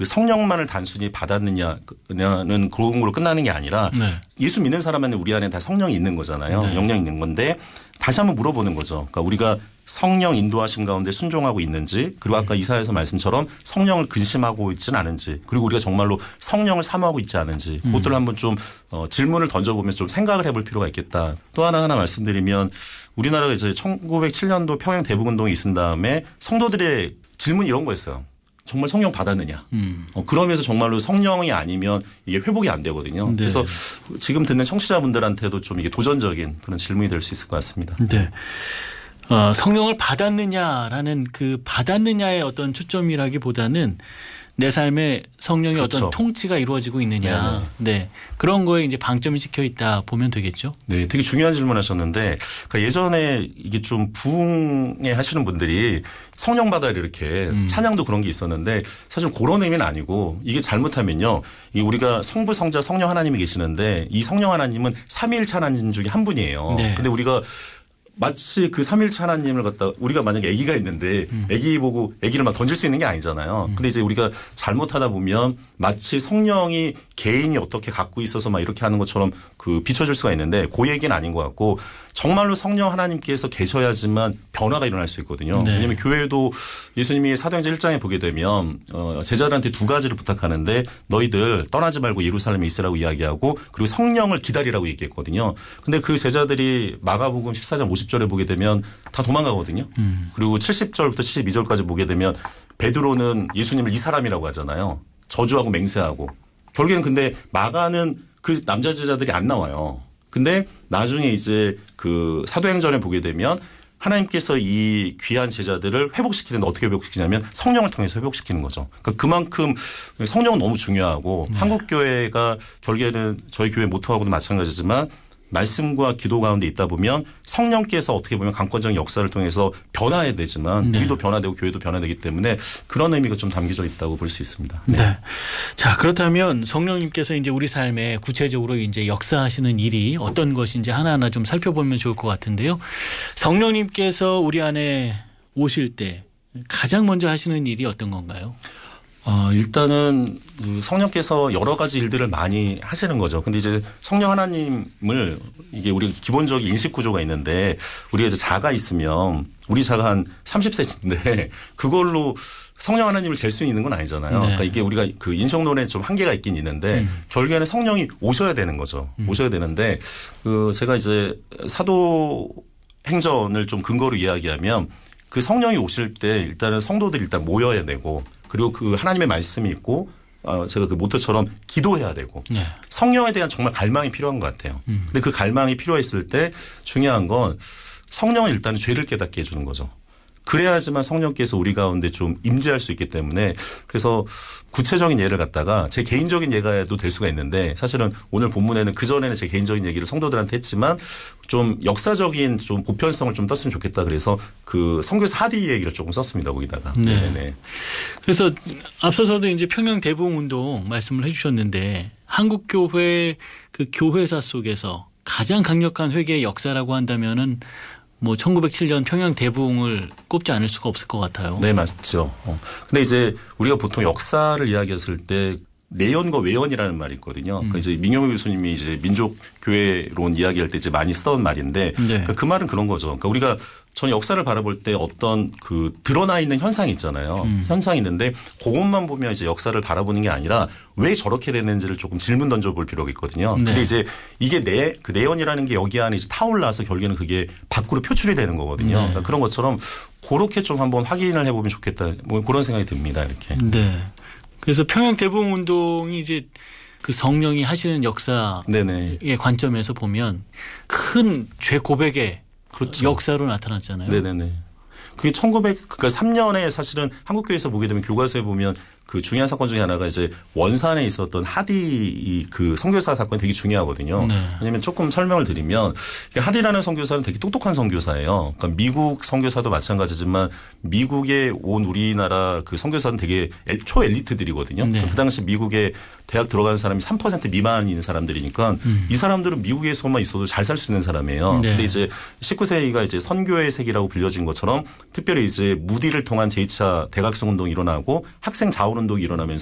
그 성령만을 단순히 받았느냐는 그런 걸로 끝나는 게 아니라 네. 예수 믿는 사람은 우리 안에 다 성령이 있는 거잖아요. 네. 영령이 있는 건데 다시 한번 물어보는 거죠. 그러니까 우리가 성령 인도하심 가운데 순종하고 있는지 그리고 아까 이사야서 말씀처럼 성령을 근심하고 있지는 않은지 그리고 우리가 정말로 성령을 사모하고 있지 않은지 그것들을 한번 좀 질문을 던져보면서 좀 생각을 해볼 필요가 있겠다. 또 하나 말씀드리면 우리나라가 이제 1907년도 평양 대북운동이 있은 다음에 성도들의 질문이 이런 거였어요. 정말 성령 받았느냐. 그러면서 정말로 성령이 아니면 이게 회복이 안 되거든요. 네. 그래서 지금 듣는 청취자분들한테도 좀 이게 도전적인 그런 질문이 될 수 있을 것 같습니다. 네. 성령을 받았느냐라는 그 받았느냐의 어떤 초점이라기보다는 내 삶에 성령의 그렇죠. 어떤 통치가 이루어지고 있느냐. 네. 그런 거에 이제 방점이 찍혀 있다 보면 되겠죠. 네. 되게 중요한 질문 하셨는데 그러니까 예전에 이게 좀 부흥회 하시는 분들이 성령 받아라 이렇게 찬양도 그런 게 있었는데 사실 그런 의미는 아니고 이게 잘못하면요. 이 우리가 성부, 성자, 성령 하나님이 계시는데 이 성령 하나님은 삼위일체 하나님 중에 한 분이에요. 네. 근데 우리가 마치 그 삼일체 하나님을 갖다 우리가 만약에 아기가 있는데 아기 보고 아기를 막 던질 수 있는 게 아니잖아요. 근데 이제 우리가 잘못하다 보면 마치 성령이 개인이 어떻게 갖고 있어서 막 이렇게 하는 것처럼 그 비춰줄 수가 있는데 그 얘기는 아닌 것 같고 정말로 성령 하나님께서 계셔야지만 변화가 일어날 수 있거든요. 네. 왜냐하면 교회도 예수님이 사도행전 1장에 보게 되면 제자들한테 두 가지를 부탁하는데 너희들 떠나지 말고 예루살렘에 있으라고 이야기하고 그리고 성령을 기다리라고 얘기했거든요. 근데 그 제자들이 마가복음 14장 50절에 보게 되면 다 도망가거든요. 그리고 70절부터 72절까지 보게 되면 베드로는 예수님을 이 사람이라고 하잖아요. 저주하고 맹세하고. 결국에는 근데 마가는 그 남자 제자들이 안 나와요. 근데 나중에 이제 그 사도행전에 보게 되면 하나님께서 이 귀한 제자들을 회복시키는데 어떻게 회복시키냐면 성령을 통해서 회복시키는 거죠. 그러니까 그만큼 성령은 너무 중요하고 한국교회가 결국에는 저희 교회 모토하고도 마찬가지지만 말씀과 기도 가운데 있다 보면 성령께서 어떻게 보면 강권적인 역사를 통해서 변화해야 되지만 네. 우리도 변화되고 교회도 변화되기 때문에 그런 의미가 좀 담겨져 있다고 볼 수 있습니다. 네. 자, 그렇다면 성령님께서 이제 우리 삶에 구체적으로 이제 역사하시는 일이 어떤 것인지 하나하나 좀 살펴보면 좋을 것 같은데요. 성령님께서 우리 안에 오실 때 가장 먼저 하시는 일이 어떤 건가요? 일단은 성령께서 여러 가지 일들을 많이 하시는 거죠. 근데 이제 성령 하나님을 이게 우리 기본적인 인식 구조가 있는데 우리가 이제 자가 있으면 우리 자가 한 30cm인데 그걸로 성령 하나님을 잴 수 있는 건 아니잖아요. 네. 그러니까 이게 우리가 그 인식론에 좀 한계가 있긴 있는데 결국에는 성령이 오셔야 되는 거죠. 오셔야 되는데 제가 이제 사도행전을 좀 근거로 이야기하면 그 성령이 오실 때 일단은 성도들이 일단 모여야 되고 그리고 그 하나님의 말씀이 있고 제가 그 모토처럼 기도해야 되고 네. 성령에 대한 정말 갈망이 필요한 것 같아요. 근데 그 갈망이 필요했을 때 중요한 건 성령은 일단 죄를 깨닫게 해주는 거죠. 그래야지만 성령께서 우리 가운데 좀 임재할 수 있기 때문에 그래서 구체적인 예를 갖다가 제 개인적인 예가도 될 수가 있는데 사실은 오늘 본문에는 그전에는 제 개인적인 얘기를 성도들한테 했지만 좀 역사적인 좀 보편성을 좀 떴으면 좋겠다 그래서 그 선교사 하디 얘기를 조금 썼습니다. 거기다가. 네. 네네. 그래서 앞서서도 이제 평양 대북운동 말씀을 해 주셨는데 한국교회 그 교회사 속에서 가장 강력한 회개의 역사라고 한다면은 뭐 1907년 평양 대붕을 꼽지 않을 수가 없을 것 같아요. 네, 맞죠. 근데 이제 우리가 보통 역사를 이야기했을 때 내연과 외연이라는 말이 있거든요. 그러니까 이제 민경호 교수님이 이제 민족교회론 이야기할 때 이제 많이 쓰던 말인데 네. 그러니까 그 말은 그런 거죠. 그러니까 우리가 저는 역사를 바라볼 때 어떤 그 드러나 있는 현상이 있잖아요. 현상이 있는데 그것만 보면 이제 역사를 바라보는 게 아니라 왜 저렇게 됐는지를 조금 질문 던져볼 필요가 있거든요. 네. 근데 이제 이게 그 내연이라는 게 여기 안에 이제 타올라서 결국에는 그게 밖으로 표출이 되는 거거든요. 네. 그러니까 그런 것처럼 그렇게 좀 한번 확인을 해보면 좋겠다. 뭐 그런 생각이 듭니다. 이렇게. 네. 그래서 평양 대붕운동이 이제 그 성령이 하시는 역사의 네네. 관점에서 보면 큰 죄 고백의 그렇죠. 역사로 나타났잖아요. 네네네. 그게 1903년에 사실은 한국교회에서 보게 되면 교과서에 보면 그 중요한 사건 중에 하나가 이제 원산에 있었던 하디 그 선교사 사건이 되게 중요하거든요. 네. 왜냐하면 조금 설명을 드리면 하디라는 선교사는 되게 똑똑한 선교사예요. 그러니까 미국 선교사도 마찬가지지만 미국에 온 우리나라 그 선교사는 되게 초엘리트들이거든요. 네. 그 당시 미국에 대학 들어가는 사람이 3% 미만인 사람들이니까 이 사람들은 미국에서만 있어도 잘 살 수 있는 사람이에요. 네. 근데 이제 19세기가 이제 선교의 세기라고 불려진 것처럼 특별히 이제 무디를 통한 제2차 대각성 운동이 일어나고 학생 자원 운동이 일어나면서